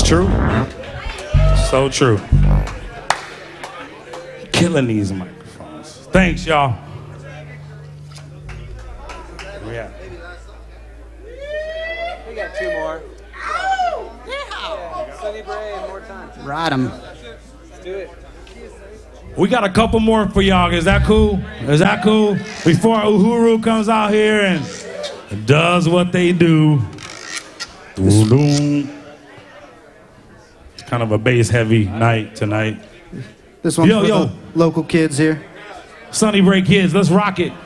true. So true. Killing these microphones. Thanks, y'all. Yeah. We got two more. Sunny Bray and more time. Ride 'em. Let's do it. We got a couple more for y'all. Is that cool? Is that cool? Before Uhuru comes out here and does what they do. It's kind of a bass-heavy night tonight. This one's for yo. the local kids here. Sunny Bray kids, let's rock it.